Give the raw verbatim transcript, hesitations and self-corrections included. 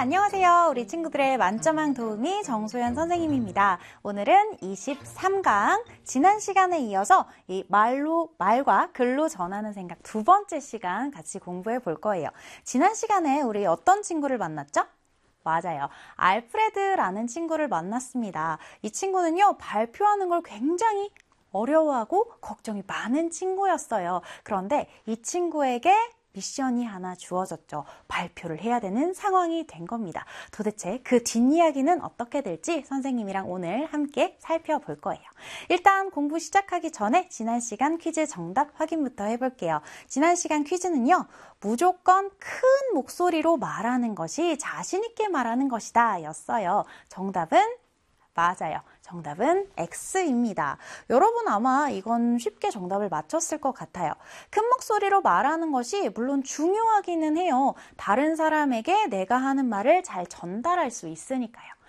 안녕하세요. 우리 친구들의 만점왕 도우미 정소연 선생님입니다. 오늘은 이십삼 강 지난 시간에 이어서 이 말로, 말과 글로 전하는 생각 두 번째 시간 같이 공부해 볼 거예요. 지난 시간에 우리 어떤 친구를 만났죠? 맞아요. 알프레드라는 친구를 만났습니다. 이 친구는요, 발표하는 걸 굉장히 어려워하고 걱정이 많은 친구였어요. 그런데 이 친구에게 미션이 하나 주어졌죠. 발표를 해야 되는 상황이 된 겁니다. 도대체 그 뒷이야기는 어떻게 될지 선생님이랑 오늘 함께 살펴볼 거예요. 일단 공부 시작하기 전에 지난 시간 퀴즈 정답 확인부터 해볼게요. 지난 시간 퀴즈는요. 무조건 큰 목소리로 말하는 것이 자신 있게 말하는 것이다 였어요. 정답은 맞아요. 정답은 X입니다. 여러분 아마 이건 쉽게 정답을 맞췄을 것 같아요. 큰 목소리로 말하는 것이 물론 중요하기는 해요. 다른 사람에게 내가 하는 말을 잘 전달할 수 있으니까요.